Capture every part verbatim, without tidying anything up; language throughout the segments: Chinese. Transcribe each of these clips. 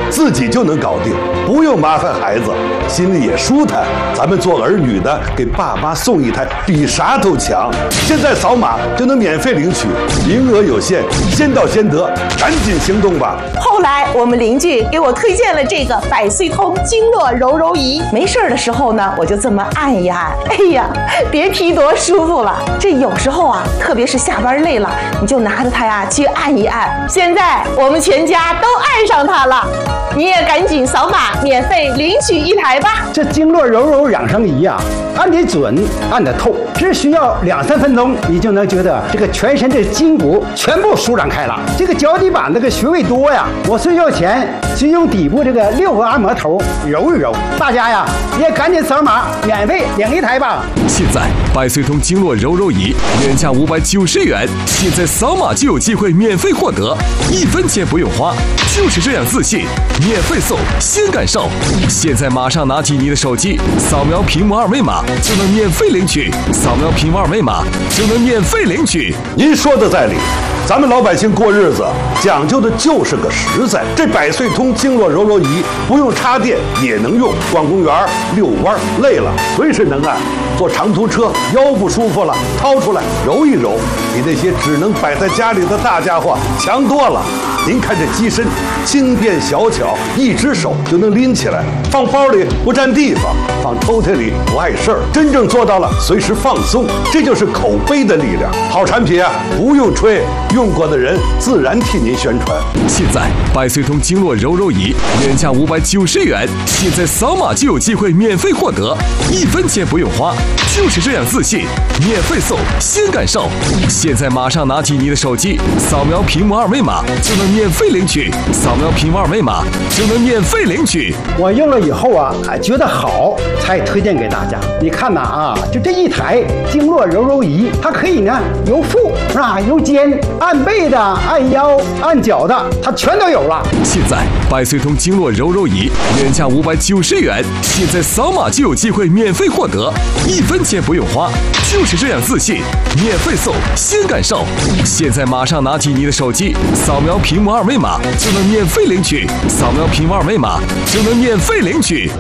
自己就能搞定，不用麻烦孩子，心里也舒坦。咱们做儿女的给爸妈送一台，比啥都强。现在扫码就能免费领取，名额有限，先到先得，赶紧行动吧。 后来我们邻居给我推荐了这个百岁通经络揉揉仪，没事的时候呢，我就这么按一按，哎呀，别提多舒服了。这有时候啊，特别是下班累了，你就拿着它呀去按一按。现在我们全家都爱上它了，你也赶紧扫码免费领取一台吧。 这经络揉揉养生仪啊，按得准，按得透，只需要两三分钟，你就能觉得这个全身的筋骨全部舒展开了。这个脚底板这个穴位多呀，我睡觉前就用底部这个六个按摩头揉一揉。大家呀也赶紧扫码免费领一台吧。 现在百岁通经络揉揉仪原价五百九十元，现在扫码就有机会免费获得，一分钱不用花，就是这样自信，免费送，先感受。现在马上拿起你的手机，扫描屏幕二维码就能免费领取，扫描屏幕二维码就能免费领取。 您说的在理，咱们老百姓过日子讲究的就是个实在。这百岁通经络揉揉仪不用插电也能用，逛公园遛弯累了随时能按，坐长途车腰不舒服了掏出来揉一揉，比那些只能摆在家里的大家伙强多了。您看这机身轻便小巧，一只手就能拎起来，放包里不占地方，放抽屉里不碍事儿，真正做到了随时放松。这就是口碑的力量。好产品啊，不用吹，用过的人自然替您宣传。 现在百岁通经络揉揉仪原价五百九十元，现在扫码就有机会免费获得，一分钱不用花，就是这样自信，免费送，先感受。现在马上拿起你的手机，扫描屏幕二维码就能免费领取，扫描屏幕二维码就能免费领取。 我用了以后啊，还觉得好，才推荐给大家。你看呐啊，就这一台经络揉揉仪，它可以呢由腹是吧，由肩，按背的、按腰、按脚的，它全都有了。 现在百岁通经络揉揉仪原价五百九十元，现在扫码就有机会免费获得，一分钱不用花，就是这样自信，免费送，先感受。现在马上拿起你的手机，扫描屏幕二维码就能免费领取，扫描屏幕二维码就能免费领取。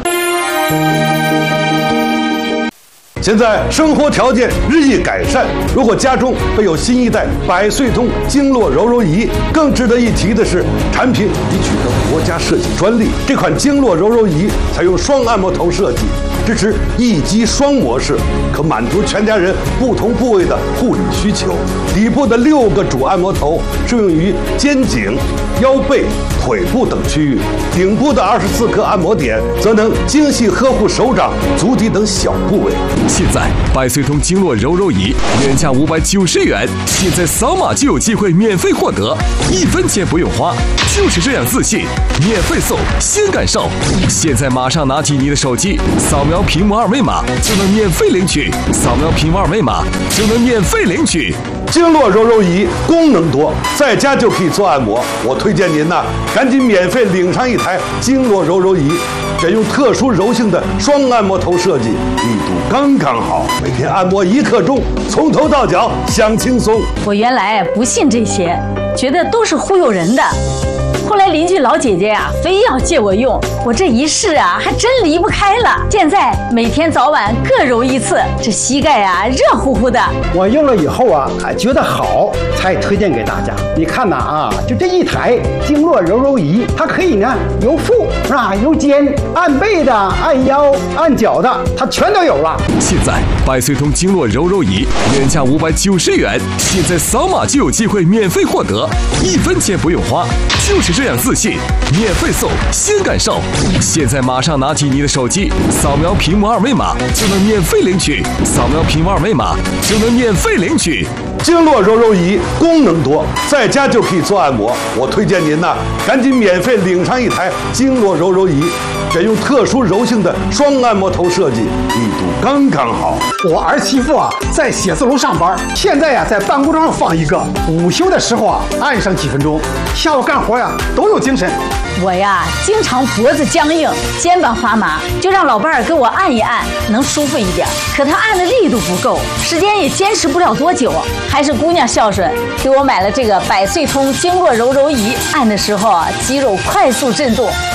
现在生活条件日益改善，如果家中备有新一代百岁通经络揉揉仪，更值得一提的是，产品已取得国家设计专利。这款经络揉揉仪采用双按摩头设计，支持一机双模式，可满足全家人不同部位的护理需求。底部的六个主按摩头适用于肩颈、腰背、腿部等区域，顶部的二十四颗按摩点则能精细呵护手掌、足底等小部位。 现在百岁通经络揉揉仪原价五百九十元，现在扫码就有机会免费获得，一分钱不用花，就是这样自信，免费送，先感受。现在马上拿起你的手机，扫描屏幕二维码就能免费领取，扫描屏幕二维码就能免费领取。 经络揉揉仪功能多，在家就可以做按摩。我推荐您呐，赶紧免费领上一台经络揉揉仪，选用特殊柔性的双按摩头设计，力度刚刚好，每天按摩一刻钟，从头到脚享轻松。 我原来不信这些，觉得都是忽悠人的。后来邻居老姐姐呀、啊，非要借我用，我这一试啊，还真离不开了。现在每天早晚各揉一次，这膝盖啊热乎乎的。 我用了以后啊，还觉得好，才推荐给大家。你看呐啊，就这一台经络揉揉仪，它可以呢由腹是吧，由肩，按背的、按腰、按脚的，它全都有了。 现在百岁通经络揉揉仪原价五百九十元，现在扫码就有机会免费获得，一分钱不用花，就是这样自信，免费送，先感受。现在马上拿起你的手机，扫描屏幕二维码就能免费领取，扫描屏幕二维码就能免费领取。 经络揉揉仪功能多，在家就可以做按摩。我推荐您呐，赶紧免费领上一台经络揉揉仪，选用特殊柔性的双按摩头设计，力度刚刚好。 我儿媳妇啊，在写字楼上班，现在呀、啊，在办公桌上放一个，午休的时候啊，按上几分钟，下午干活呀、啊、都有精神。 我呀，经常脖子僵硬，肩膀发麻，就让老伴儿给我按一按，能舒服一点。可他按的力度不够，时间也坚持不了多久。还是姑娘孝顺，给我买了这个百岁通经络揉揉仪，按的时候啊，肌肉快速震动。